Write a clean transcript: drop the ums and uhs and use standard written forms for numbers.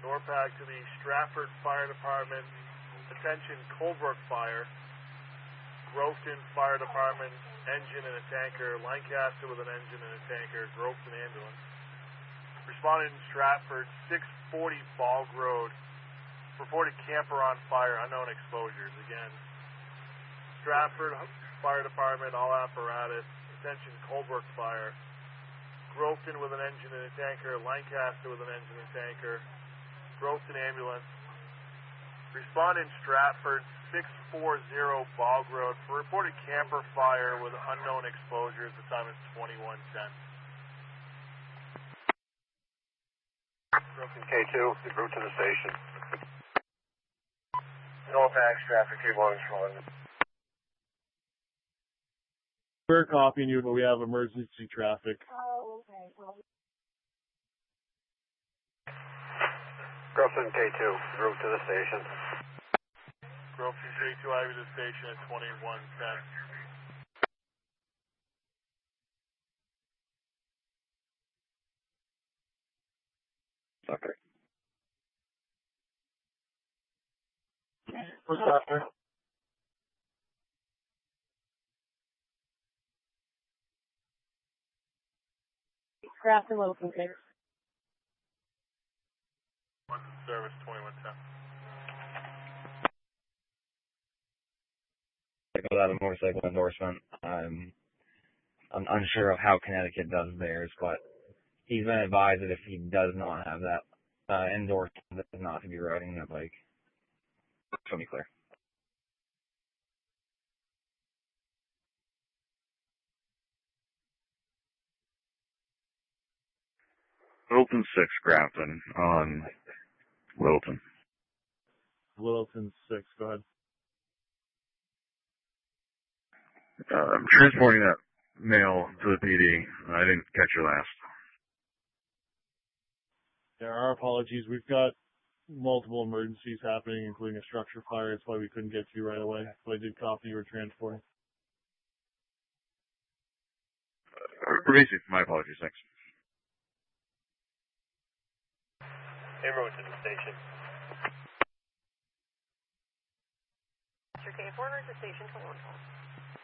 NORPAG to the Stratford Fire Department. Attention, Colebrook Fire. Groveton Fire Department, engine and a tanker. Lancaster with an engine and a tanker. Groveton ambulance. Responding in Stratford, 640 Bog Road. Reported camper on fire, unknown exposures. Again, Stratford Fire Department, all apparatus. Attention, Colebrook Fire. Groveton with an engine and a tanker. Lancaster with an engine and tanker. Groveton ambulance. Respond in Stratford, 640 Bog Road for reported camper fire with unknown exposures. The time is 21:10. Groveton K2, en route to the station. NORPAG, traffic, 3-1. We're copying you, but we have emergency traffic. Oh, okay. Well, Groveton K2, en route to the station. Groveton K2, I to the station at 21:10. Okay. What's after? Grafton Local 6. Service 21:10. Without a motorcycle endorsement. I'm unsure of how Connecticut does theirs, but he's been advised that if he does not have that endorsement, that is not to be riding that bike. Show me clear. Wilton 6, Grafton, on Wilton. Wilton 6, go ahead. I'm transporting that mail to the PD. I didn't catch your last. There are apologies. We've got multiple emergencies happening, including a structure fire. That's why we couldn't get to you right away. But I did copy you were transporting. Racing, my apologies, thanks. En route to the station. Mr. K4, to station to 112.